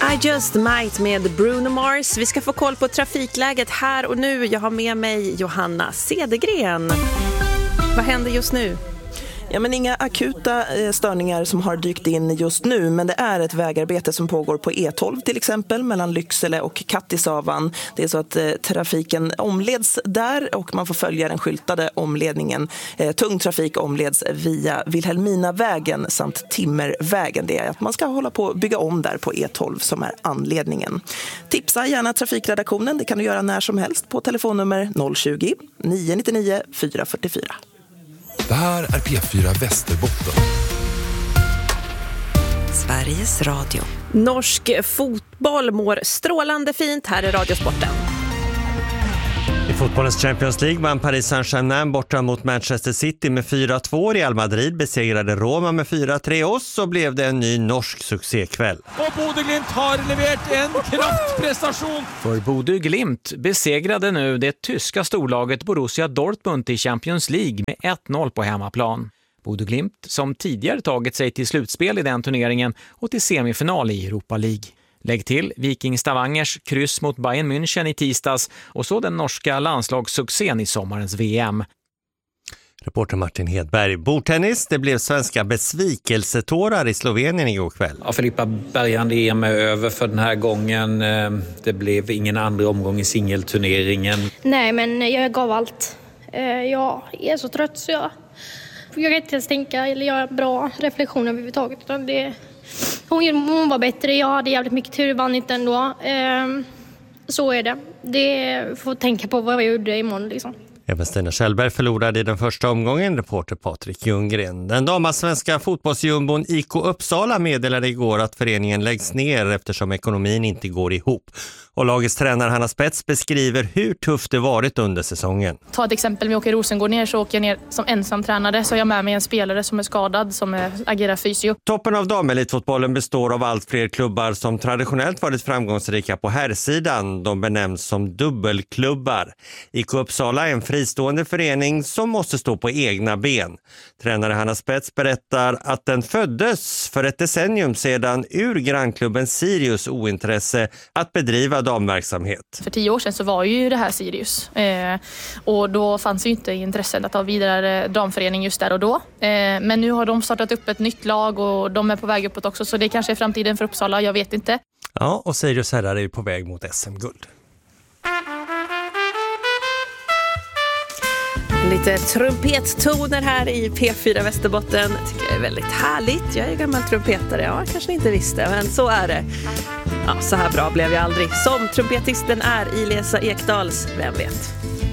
I Just Might med Bruno Mars. Vi ska få koll på trafikläget här och nu. Jag har med mig Johanna Cedergren. Vad händer just nu? Ja, men inga akuta störningar som har dykt in just nu, men det är ett vägarbete som pågår på E12 till exempel mellan Lycksele och Kattisavan. Det är så att trafiken omleds där och man får följa den skyltade omledningen. Tung trafik omleds via Vilhelminavägen samt Timmervägen. Det är att man ska hålla på att bygga om där på E12 som är anledningen. Tipsa gärna trafikredaktionen, det kan du göra när som helst på telefonnummer 020 999 444. Det här är P4 Västerbotten. Sveriges Radio. Norsk fotboll mår strålande fint här i Radiosporten. I fotbollens Champions League vann Paris Saint-Germain borta mot Manchester City med 4-2. Real Madrid besegrade Roma med 4-3 och så blev det en ny norsk succékväll. Och Bodø Glimt har levererat en kraftprestation. För Bodø Glimt besegrade nu det tyska storlaget Borussia Dortmund i Champions League med 1-0 på hemmaplan. Bodø Glimt som tidigare tagit sig till slutspel i den turneringen och till semifinal i Europa League. Lägg till Viking Stavangers kryss mot Bayern München i tisdags och så den norska landslagssuccén i sommarens VM. Reporter Martin Hedberg. Bordtennis, det blev svenska besvikelsetårar i Slovenien igår kväll. Ja, Filippa Bergand EM är över för den här gången. Det blev ingen andra omgång i singelturneringen. Nej, men jag gav allt. Jag är så trött så jag kan inte ens tänka eller göra bra reflektioner överhuvudtaget. Utan hon var bättre, jag hade jävligt mycket tur, vann inte ändå. Så är det. Det får tänka på vad jag gjorde imorgon liksom. Även Stina Kjellberg förlorade i den första omgången, reporter Patrik Ljunggren. Den damasvenska fotbollsjumbon IK Uppsala meddelade igår att föreningen läggs ner eftersom ekonomin inte går ihop. Och lagets tränare Hanna Spets beskriver hur tufft det varit under säsongen. Ta ett exempel, om jag åker Rosengård ner så åker jag ner som ensamtränare. Så har jag med mig en spelare som är skadad, som agerar fysio. Toppen av damelitfotbollen består av allt fler klubbar som traditionellt varit framgångsrika på herrsidan. De benämns som dubbelklubbar. IK Uppsala är en fristående förening som måste stå på egna ben. Tränare Hanna Spets berättar att den föddes för ett decennium sedan ur grannklubben Sirius ointresse att bedriva damverksamhet. För 10 år sedan så var ju det här Sirius. Och då fanns ju inte intresset att ha vidare damförening just där och då. Men nu har de startat upp ett nytt lag och de är på väg uppåt också. Så det kanske är framtiden för Uppsala, jag vet inte. Ja, och Sirius herrar är ju på väg mot SM-guld. Lite trumpettoner här i P4 Västerbotten. Tycker jag är väldigt härligt. Jag är gammal trumpetare. Ja, kanske inte visste, men så är det. Ja, så här bra blev jag aldrig. Som trumpetisten är i Lesa Ekdals, vem vet.